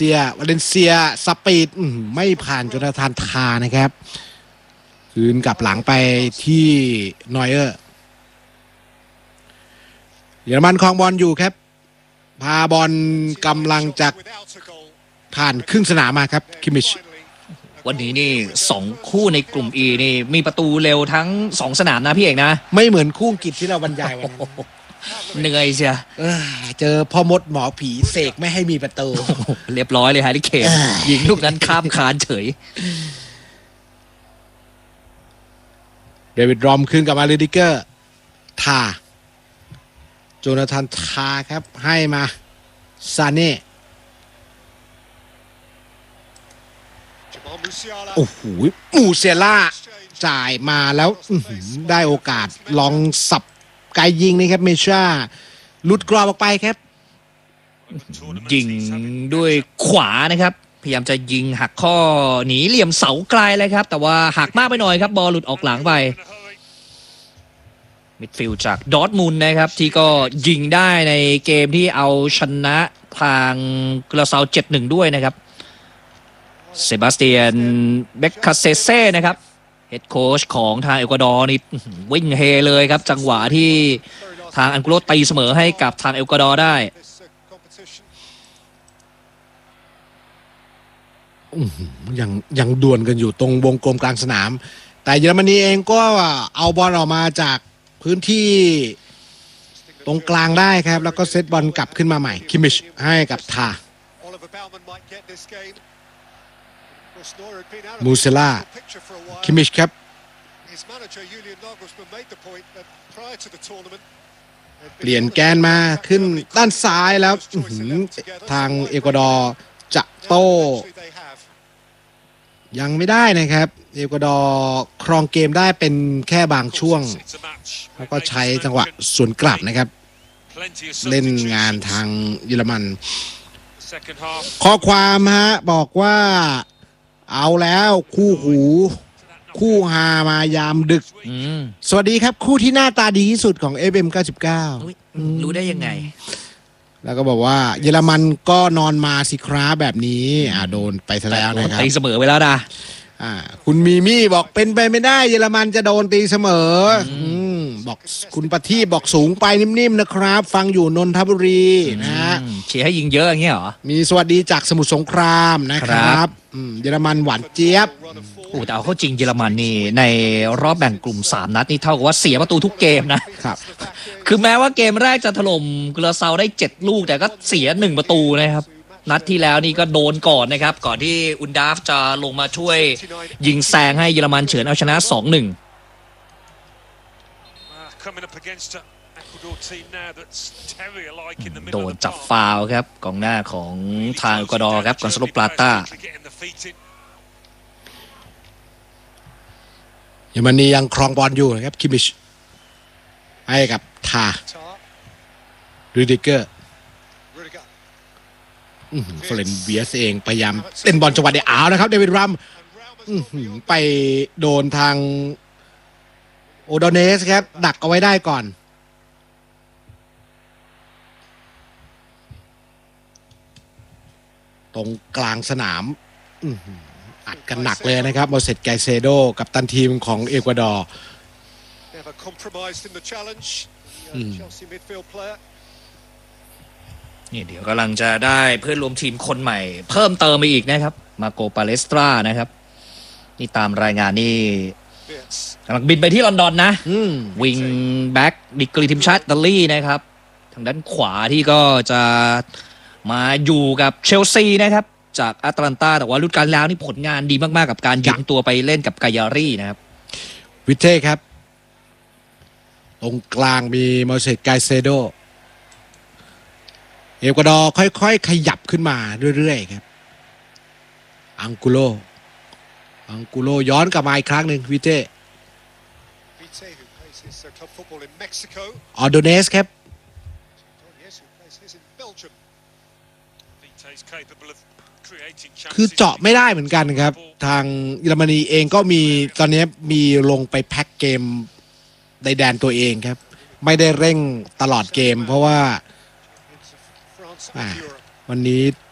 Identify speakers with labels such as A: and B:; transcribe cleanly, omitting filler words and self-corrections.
A: เลนเซียสปีดไม่ผ่านโจนาธานทานะครับคืนกลับหลังไปที่นอยเออร์เยอรมันครองบอลอยู่ครับพาบอลกำลังจะผ่านครึ่งสนามมาครับคิมมิช
B: วันนี้นี่2คู่ในกลุ่ม E นี่มีประตูเร็วทั้ง2สนามนะพี่เอกนะ
A: ไม่เหมือนคู่อังกฤษที่เราบรรยายวัน
B: เหนื่อยเชีย
A: เจอพ่อมดหมอผีเสกไม่ให้มีประตู
B: เรียบร้อยเลยฮะที่เขตยิงลูกนั้นข้ามคานเฉย
A: เดวิดรอมขึ้นกับมาริดิเกอร์ทาโจนาธานทาครับให้มาซาเน่โอ้โหมูเซล่าจ่ายมาแล้วได้โอกาสลองสับไกยิงนะครับเมชาหลุดกรอบออกไปครับ
B: ยิงด้วยขวานะครับพยายามจะยิงหักข้อหนีเหลี่ยมเสาไกลเลยครับแต่ว่าหักมากไปหน่อยครับบอลหลุดออกหลังไปมิดฟิลด์จากดอร์ทมุนด์นะครับที่ก็ยิงได้ในเกมที่เอาชนะทางกราซาว 7-1 ด้วยนะครับเซบาสเตียนเบคคาเซเซ่นะครับเฮดโค้ชของทางเอกวาดอร์นี่วิ่งเฮเลยครับจังหวะที่ทางอันกุโรตีเสมอให้กับทางเอกวาดอร์ได้
A: ยังดวลกันอยู่ตรงวงกลมกลางสนามแต่เยอรมนีเองก็เอาบอลออกมาจากพื้นที่ตรงกลางได้ครับแล้วก็เซตบอลกลับขึ้นมาใหม่คิมมิชให้กับทามูเซล่าคิมมิชครับเปลี่ยนแกนมาขึ้นด้านซ้ายแล้วทางเอกวาดอร์จะโต้ยังไม่ได้นะครับเอกวาดอร์ครองเกมได้เป็นแค่บางช่วงแล้วก็ใช้จังหวะสวนกลับนะครับเล่นงานทางเยอรมันข้อความบอกว่าเอาแล้วคู่หูคู่ฮามายามดึกสวัสดีครับคู่ที่หน้าตาดีที่สุดของ FM 99
B: รู้ได้ยังไง
A: แล้วก็บอกว่าเยอรมันก็นอนมาสิคราแบบนี้โดนไปซะแล้วนะครับ
B: ตีเสมอไปแล้วนะ
A: คุณมีมี่บอกเป็นไปไม่ได้เยอรมันจะโดนตีเสมอบอกคุณประทีปบอกสูงไปนิ่มๆนะครับฟังอยู่นนทบุรีนะ
B: เชียร์ให้ยิงเยอะอย่างเงี้ยเหรอ
A: มีสวัสดีจากสมุทรสงครามนะครับเยอรมันหวานเจี๊ยบ
B: แต่เอาเข้าจริงเยอรมันนี่ในรอบแบ่งกลุ่ม3นัดนี่เท่ากับว่าเสียประตูทุกเกมนะครับคือแม้ว่าเกมแรกจะถล่มกราซาวได้7ลูกแต่ก็เสีย1ประตูนะครับนัดที่แล้วนี่ก็โดนก่อนนะครับก่อนที่อุนดาฟจะลงมาช่วยยิงแซงให้เยอรมันเฉือนเอาชนะ 2-1 โดนจับฟาวล์ครับกองหน้าของทางเอกวาดอร์ครับกอนซาโล ปลาต้า
A: เยอรมนียังครองบอลอยู่นะครับคิมมิชให้กับทารูดิเกอร์เฟรนเบียสเองพยายามเล่นบอลจังหวะเดียวนะครับเดวิดรัมไปโดนทางโอโดเนสครับดักเอาไว้ได้ก่อนตรงกลางสนามอัดกันหนักเลยนะครับโมเสส ไกเซโดกับตันทีมของเอกวาดอร์
B: นี่เดี๋ยวกำลังจะได้เพื่อนร่วมทีมคนใหม่เพิ่มเติมไปอีกนะครับมาโกปาเลสตรานะครับนี่ตามรายงานนี่กำลังบินไปที่ลอนดอนนะวิงแบ็กดิกรีทีมชาติอิตาลีนะครับทางด้านขวาที่ก็จะมาอยู่กับเชลซีนะครับจากแอตแลนตาแต่ว่าฤดูกาลแล้วนี่ผลงานดีมากๆกับการยืมตัวไปเล่นกับกายารี่นะครับ
A: วิเทครับตรงกลางมีโมเสส ไกเซโดเอกวาดอร์ค่อยๆขยับขึ้นมาเรื่อยๆครับอังกุโลย้อนกลับมาอีกครั้งหนึ่งวิเทออโดเนสครับคือเจาะไม่ได้เหมือนกันครับทางเยอรมนีเองก็มีตอนนี้มีลงไปแพ็คเกมในแดนตัวเองครับไม่ได้เร่งตลอดเกมเพราะว่าวันนี้